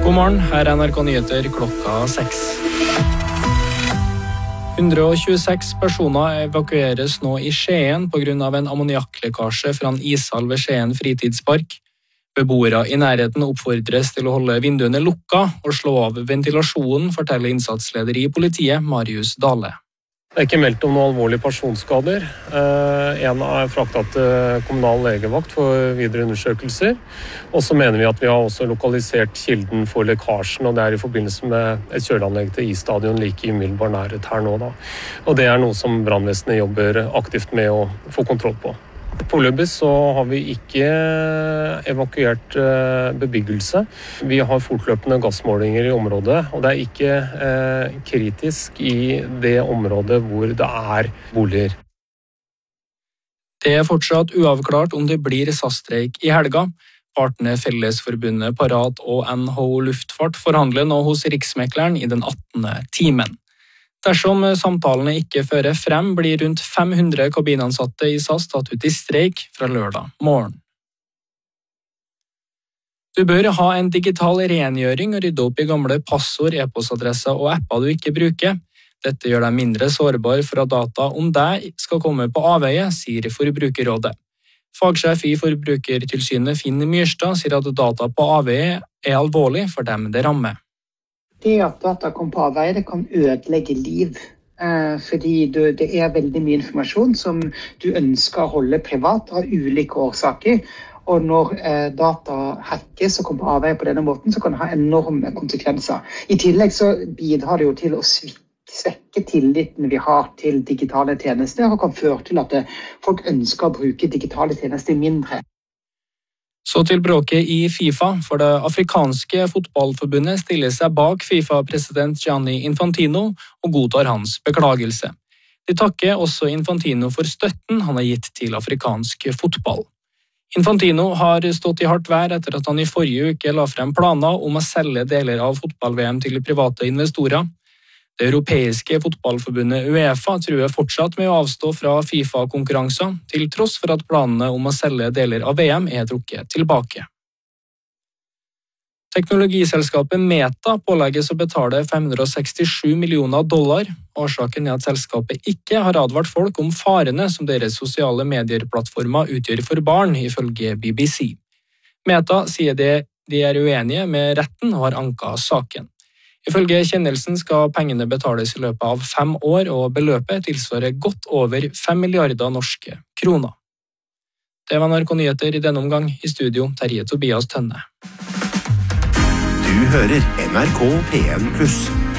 God morgen, her NRK Nyheter klokka 6. 126 personer evakueres nå i Skien på grunn av en ammoniakklekkasje fra en ishall ved Skien fritidspark. Beboere i nærheten oppfordres til å holde vinduene lukka og slå av ventilasjonen, forteller innsatsleder i politiet, Marius Dale. Det er ikke meldt om noen alvorlige personskader. En er fraktet til kommunal legevakt for videre undersøkelser. Og så mener vi at vi har også lokalisert kilden for lekkasjen, og det er i forbindelse med et kjøleanlegg til isstadion like i umiddelbar nærhet her nå. Og det er noe som brannvesenet jobber aktivt med å få kontroll på. Foreløpig så har vi ikke evakuert bebyggelse. Vi har fortløpende gassmålinger i området, og det er ikke kritisk i det området hvor det er boliger. Det er fortsatt uavklart om det blir SAS-streik i helga. Partene Fellesforbundet Parat og NHO Luftfart forhandler nå hos Riksmekleren i den 18. timen. Dersom samtalene ikke fører frem, blir rundt 500 kabinansatte i SAS tatt ut i streik fra lørdag morgen. Du bør ha en digital rengjøring og rydde opp i gamle passord, e-postadresser og apper du ikke bruker. Dette gjør deg mindre sårbar for at data om deg skal komme på avveie, sier Forbrukerrådet. Fagsjef i Forbrukertilsynet Finn Myrstad sier at data på avveie er alvorlig for dem det rammer. Det at data kommer på avveie, det kan ødelegge liv, fordi det er veldig mye informasjon som du ønsker å holde privat av ulike årsaker, og når data hackes og kommer på avveie på denne måten, så kan det ha enorme konsekvenser. I tillegg så bidrar det jo til å svekke tilliten vi har til digitale tjenester, og kan føre til at folk ønsker å bruke digitale tjenester mindre. Så til bråket i FIFA, for det afrikanske fotballforbundet stiller seg bak FIFA-president Gianni Infantino og godtar hans beklagelse. De takker også Infantino for støtten han har gitt til afrikansk fotball. Infantino har stått i hardt vær etter at han i forrige uke la frem planer om å selge deler av fotball-VM til private investorer. Det europeiske fotballforbundet UEFA truer fortsatt med å avstå fra FIFA-konkurranser, til tross for at planene om å selge deler av VM er trukket tilbake. Teknologiselskapet Meta pålegges å betale $567 millioner. Årsaken er at selskapet ikke har advart folk om farene som deres sosiale medier-plattformer utgjør for barn, ifølge BBC. Meta sier de er uenige med retten og har anket saken. Ifølge kjennelsen skal pengene betales i løpet av 5 år, og beløpet tilsvarer godt over 5 milliarder norske kroner. Det var NRK Nyheter i denne omgang. I studio, Terje Tobias Tønne. Du hører NRK P1+.